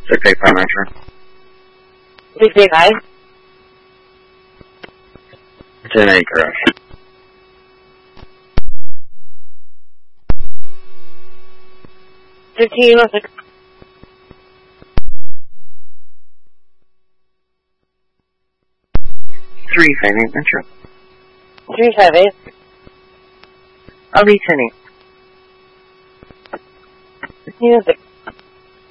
685 Metro. 685? 10-8 garage. 1506. 358 Metro. 358. I'll be 10-8. 1506.